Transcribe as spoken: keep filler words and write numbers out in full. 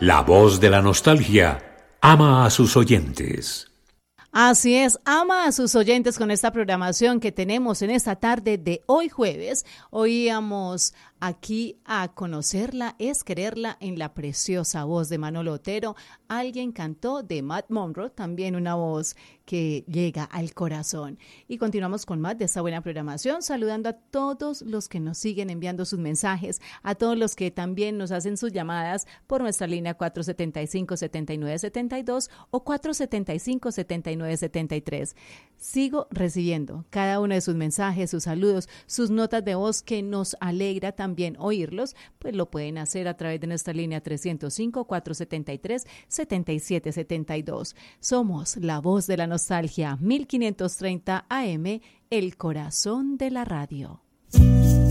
La voz de la nostalgia ama a sus oyentes. Así es, ama a sus oyentes con esta programación que tenemos en esta tarde de hoy jueves. Oíamos aquí a Conocerla es quererla en la preciosa voz de Manolo Otero. Alguien cantó de Matt Monroe, también una voz que llega al corazón. Y continuamos con más de esta buena programación, saludando a todos los que nos siguen enviando sus mensajes, a todos los que también nos hacen sus llamadas por nuestra línea cuatro siete cinco, siete nueve siete dos o cuatro siete cinco, siete nueve siete tres. Sigo recibiendo cada uno de sus mensajes, sus saludos, sus notas de voz que nos alegra también oírlos, pues lo pueden hacer a través de nuestra línea tres cero cinco, cuatro siete tres, siete siete siete dos. Somos la voz de la nostalgia, mil quinientos treinta A M, el corazón de la radio.